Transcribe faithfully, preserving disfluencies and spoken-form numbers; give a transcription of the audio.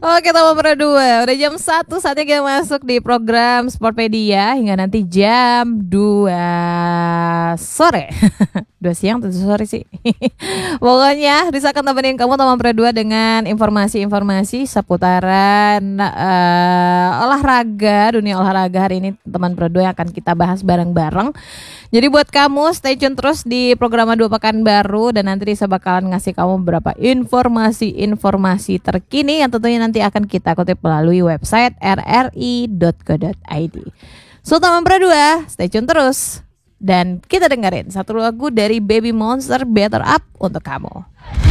Oke, Taman Pro dua. Udah jam satu saatnya kita masuk di program Sportpedia hingga nanti jam dua sore. dua siang atau sore sih. Pokoknya Risa akan temenin kamu Taman Pro dua dengan informasi-informasi seputaran uh, olahraga, dunia olahraga. Hari ini Taman Pro dua yang akan kita bahas bareng-bareng. Jadi buat kamu stay tune terus di program dua Pekanbaru dan nanti Risa bakalan ngasih kamu beberapa informasi-informasi terkini yang tentunya nanti akan kita kutip melalui website r r i dot co dot i d. So Taman Pro dua, stay tune terus dan kita dengerin satu lagu dari Baby Monster, Better Up untuk kamu.